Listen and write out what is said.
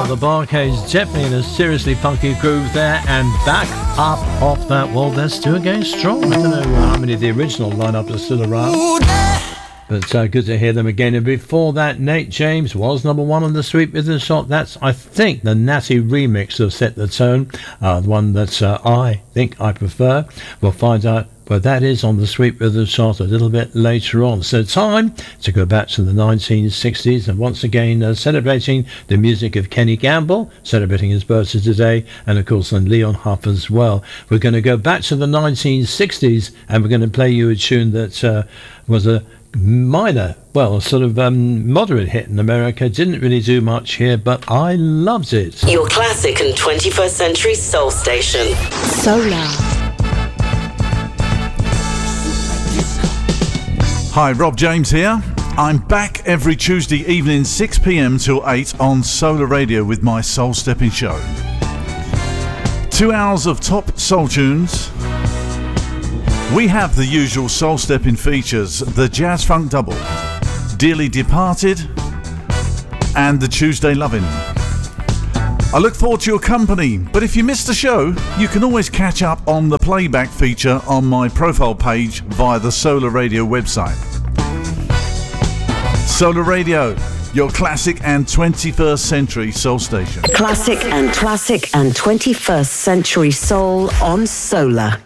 Well, the Barcades definitely in a seriously funky groove there, and back up off that. Well, they're still going strong. I don't know how many of the original lineup are still around, but good to hear them again. And before that, Nate James was number one on the Sweet Rhythm Shot. That's, I think, the Natty remix of Set the Tone, the one that I think I prefer. We'll find out where that is on the Sweet Rhythm Chart a little bit later on. So time to go back to the 1960s, and once again celebrating the music of Kenny Gamble, celebrating his birthday today, and of course on Leon Huff as well. We're going to go back to the 1960s, and we're going to play you a tune that was a minor, well, sort of moderate hit in America. Didn't really do much here, but I loved it. Your classic and 21st century soul station. Solar. Hi, Rob James here. I'm back every Tuesday evening 6 p.m. till 8 on Solar Radio with my Soul Stepping Show. 2 hours of top soul tunes. We have the usual soul stepping features, the Jazz Funk Double, Dearly Departed, and the Tuesday Lovin'. I look forward to your company, but if you missed the show, you can always catch up on the playback feature on my profile page via the Solar Radio website. Solar Radio, your classic and 21st century soul station. Classic and 21st century soul on Solar.